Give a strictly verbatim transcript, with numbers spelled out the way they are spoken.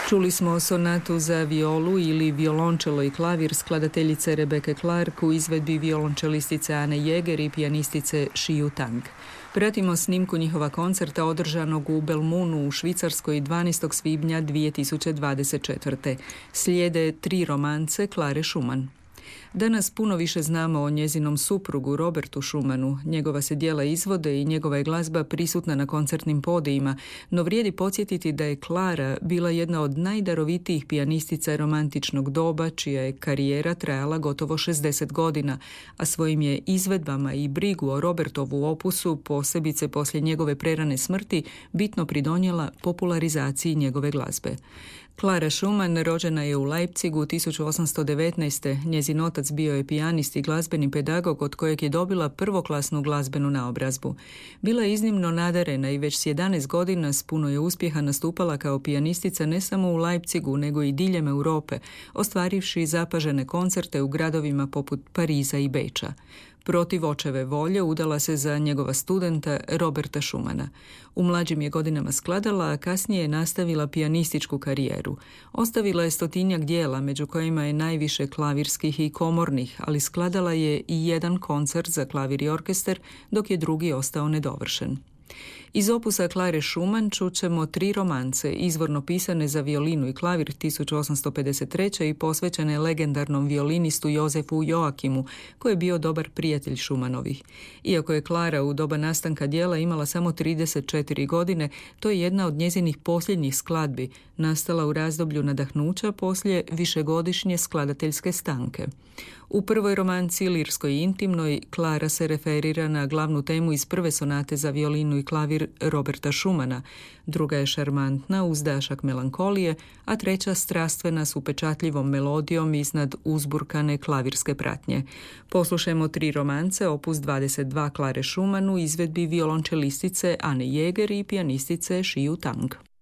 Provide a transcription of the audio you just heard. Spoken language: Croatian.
Čuli smo sonatu za violu ili violončelo i klavir skladateljice Rebecca Clark u izvedbi violončelistice Ane Jäger i pijanistice Xiyu Tang. Pratimo snimku njihova koncerta održanog u Belmunu u Švicarskoj dvanaestog svibnja dvije tisuće dvadeset četvrte. Slijede tri romance Klare Schumann. Danas puno više znamo o njezinom suprugu Robertu Schumanu. Njegova se djela izvode i njegova je glazba prisutna na koncertnim podijima, no vrijedi podsjetiti da je Klara bila jedna od najdarovitijih pijanistica romantičnog doba, čija je karijera trajala gotovo šezdeset godina, a svojim je izvedbama i brigu o Robertovu opusu, posebice poslije njegove prerane smrti, bitno pridonijela popularizaciji njegove glazbe. Klara Schumann rođena je u Leipzigu tisuću osamsto devetnaeste. Njezin otac bio je pijanist i glazbeni pedagog od kojeg je dobila prvoklasnu glazbenu naobrazbu. Bila je iznimno nadarena i već s jedanaest godina s puno je uspjeha nastupala kao pijanistica ne samo u Leipzigu nego i diljem Europe, ostvarivši zapažene koncerte u gradovima poput Pariza i Beča. Protiv očeve volje udala se za njegova studenta Roberta Schumana. U mlađim je godinama skladala, a kasnije je nastavila pijanističku karijeru. Ostavila je stotinjak dijela, među kojima je najviše klavirskih i komornih, ali skladala je i jedan koncert za klavir i orkestar, dok je drugi ostao nedovršen. Iz opusa Klare Schumann čućemo tri romance, izvorno pisane za violinu i klavir tisuću osamsto pedeset treće i posvećene legendarnom violinistu Jozefu Joachimu, koji je bio dobar prijatelj Schumannovih. Iako je Klara u doba nastanka djela imala samo trideset četiri godine, to je jedna od njezinih posljednjih skladbi, nastala u razdoblju nadahnuća poslije višegodišnje skladateljske stanke. U prvoj romanci, lirskoj i intimnoj, Klara se referira na glavnu temu iz prve sonate za violinu i klavir Roberta Schumana, druga je šarmantna uz dašak melankolije, a treća strastvena s upečatljivom melodijom iznad uzburkane klavirske pratnje. Poslušajmo tri romance, opus dvadeset dva Klare Schumann u izvedbi violončelistice Ane Jäger i pijanistice Xiyu Tang.